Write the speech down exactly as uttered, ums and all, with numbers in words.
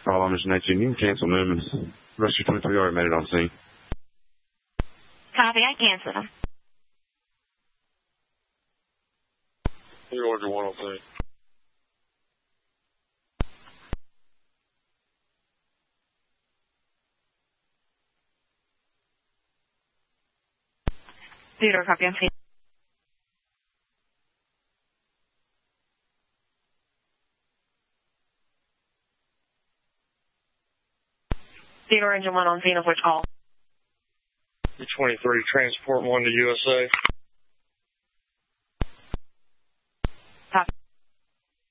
All I'm just nineteen. You can cancel them, and Rescue twenty-three already made it on scene. Copy, I canceled them. Three order one on scene. Theodore, copy on scene. Theodore, engine one on scene of which call? twenty-three, transport one to U S A.